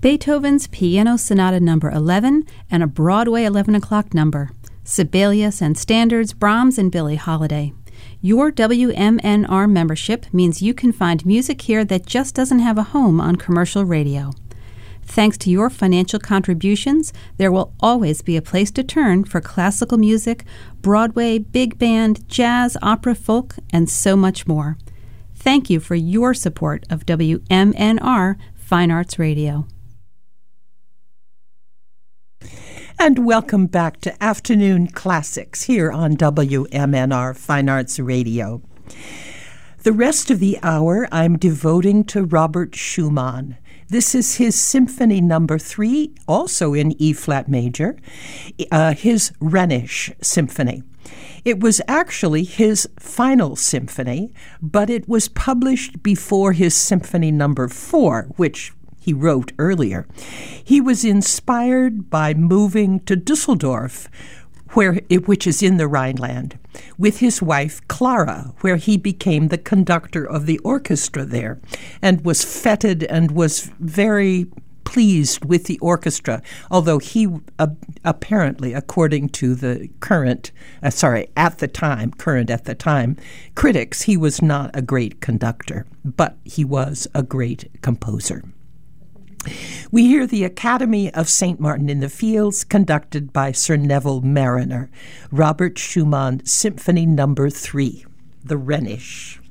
Beethoven's Piano Sonata No. 11 and a Broadway 11 o'clock number. Sibelius and Standards, Brahms and Billie Holiday. Your WMNR membership means you can find music here that just doesn't have a home on commercial radio. Thanks to your financial contributions, there will always be a place to turn for classical music, Broadway, big band, jazz, opera, folk, and so much more. Thank you for your support of WMNR Fine Arts Radio. And welcome back to Afternoon Classics here on WMNR Fine Arts Radio. The rest of the hour I'm devoting to Robert Schumann. This is his Symphony No. 3, also in E-flat major, his Rhenish Symphony. It was actually his final symphony, but it was published before his Symphony No. 4, which he wrote earlier. He was inspired by moving to Dusseldorf, which is in the Rhineland, with his wife Clara, where he became the conductor of the orchestra there and was feted and was very pleased with the orchestra, although he apparently, according to the current at the time, critics, he was not a great conductor, but he was a great composer. We hear the Academy of St. Martin in the Fields, conducted by Sir Neville Marriner, Robert Schumann, Symphony No. 3, the Rhenish.